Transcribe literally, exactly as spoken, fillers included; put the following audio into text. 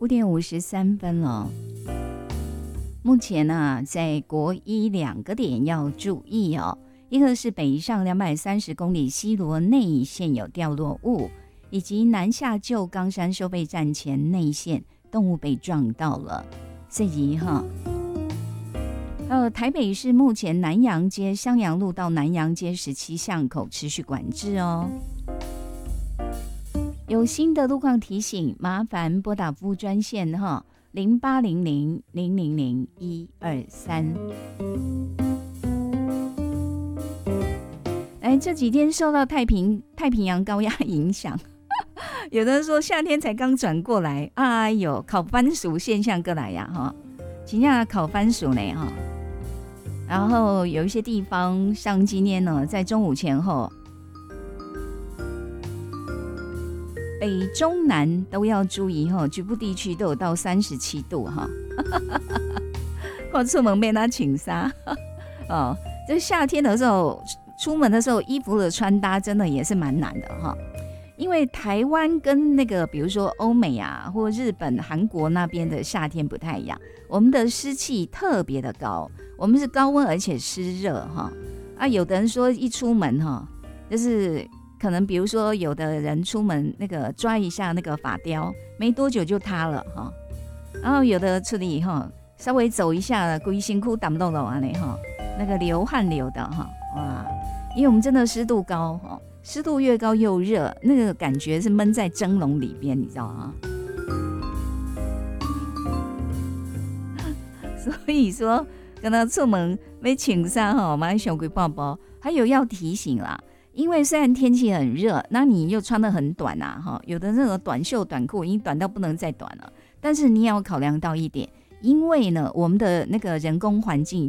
五点五十三分了。目前呢、啊，在国一两个点要注意哦，一个是北上两百三十公里西螺内线有掉落物，以及南下旧冈山收费站前内线动物被撞到了，这集哈。还有台北市目前南阳街襄阳路到南阳街十七巷口持续管制哦。有新的路况提醒，麻烦拨打服务专线哈。零八零零零零零一二三。哎，这几天受到太平太平洋高压影响，有的人说夏天才刚转过来，哎呦，烤番薯现象过来呀哈，真正烤番薯呢哈。然后有一些地方，像今天呢，在中午前后，北中南都要注意哈，局部地区都有到三十七度哈。我出门被他请纱哦，这夏天的时候，出门的时候衣服的穿搭真的也是蛮难的哈。因为台湾跟那个比如说欧美啊，或日本、韩国那边的夏天不太一样，我们的湿气特别的高，我们是高温而且湿热哈。啊，有的人说一出门哈，就是可能比如说有的人出门那个抓一下那个发雕，没多久就塌了哈。然后有的出力哈，稍微走一下，规身躯挡漏漏啊那哈，那个流汗流的哈，哇，因为我们真的湿度高哈。湿度越高又热，那个感觉是闷在蒸笼里边，你知道吗？所以说，跟他出门要穿衫哈，买小鬼包包。还有要提醒啦，因为虽然天气很热，那你又穿得很短啊，哈，有的那个短袖短裤已经短到不能再短了。但是你也要考量到一点，因为呢，我们的那个人工环境